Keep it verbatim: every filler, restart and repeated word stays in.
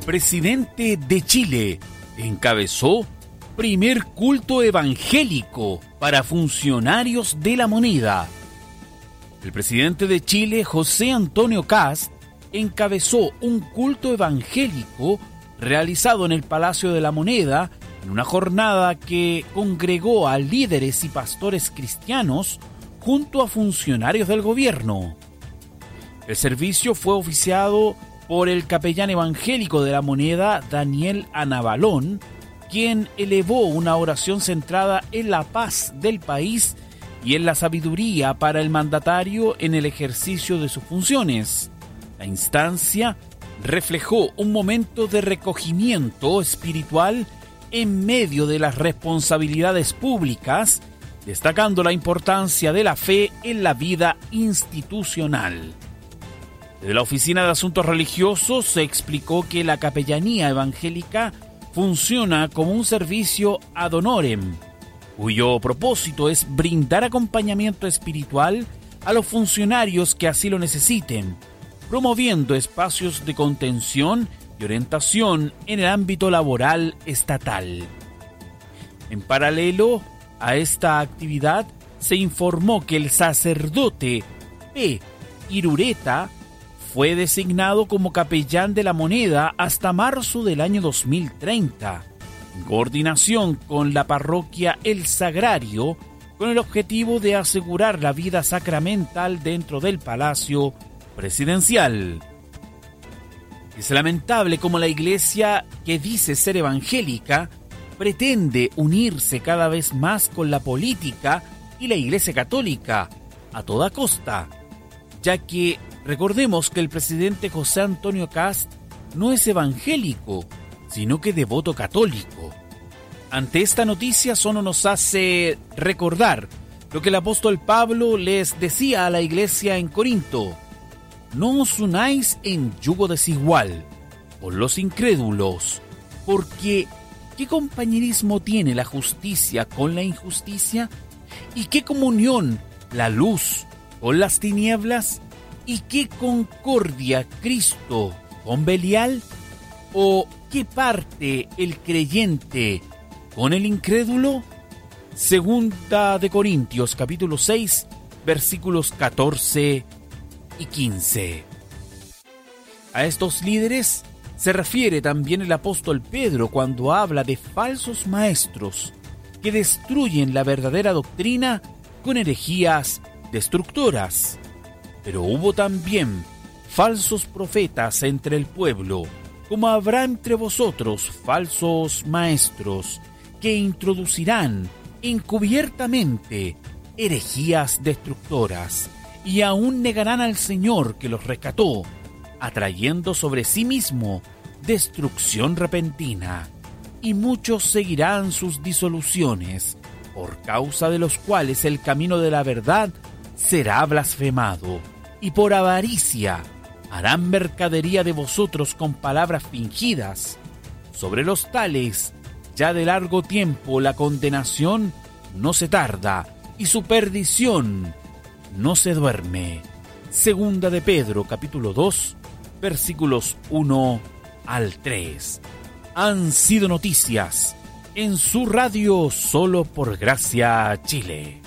Presidente de Chile encabezó primer culto evangélico para funcionarios de la moneda. El presidente de Chile, José Antonio Kast, encabezó un culto evangélico realizado en el Palacio de la Moneda en una jornada que congregó a líderes y pastores cristianos junto a funcionarios del gobierno. El servicio fue oficiado por el capellán evangélico de la Moneda, Daniel Anabalón, quien elevó una oración centrada en la paz del país y en la sabiduría para el mandatario en el ejercicio de sus funciones. La instancia reflejó un momento de recogimiento espiritual en medio de las responsabilidades públicas, destacando la importancia de la fe en la vida institucional. Desde la Oficina de Asuntos Religiosos se explicó que la capellanía evangélica funciona como un servicio ad honorem, cuyo propósito es brindar acompañamiento espiritual a los funcionarios que así lo necesiten, promoviendo espacios de contención y orientación en el ámbito laboral estatal. En paralelo a esta actividad, se informó que el sacerdote P. Irureta fue designado como capellán de la Moneda hasta marzo del año dos mil treinta, en coordinación con la parroquia El Sagrario, con el objetivo de asegurar la vida sacramental dentro del Palacio Presidencial. Es lamentable cómo la iglesia, que dice ser evangélica, pretende unirse cada vez más con la política y la Iglesia Católica a toda costa, ya que recordemos que el presidente José Antonio Kast no es evangélico, sino que devoto católico. Ante esta noticia solo nos hace recordar lo que el apóstol Pablo les decía a la iglesia en Corinto: no os unáis en yugo desigual con los incrédulos, porque ¿qué compañerismo tiene la justicia con la injusticia? ¿Y qué comunión la luz con las tinieblas? ¿Y qué concordia Cristo con Belial? ¿O qué parte el creyente con el incrédulo? Segunda de Corintios, capítulo seis, versículos catorce y quince. A estos líderes se refiere también el apóstol Pedro cuando habla de falsos maestros que destruyen la verdadera doctrina con herejías destructoras. Pero hubo también falsos profetas entre el pueblo, como habrá entre vosotros falsos maestros, que introducirán encubiertamente herejías destructoras, y aún negarán al Señor que los rescató, atrayendo sobre sí mismo destrucción repentina. Y muchos seguirán sus disoluciones, por causa de los cuales el camino de la verdad será blasfemado, y por avaricia harán mercadería de vosotros con palabras fingidas. Sobre los tales, ya de largo tiempo la condenación no se tarda, y su perdición no se duerme. Segunda de Pedro, capítulo dos, versículos uno al tres. Han sido noticias en su radio Solo por Gracia Chile.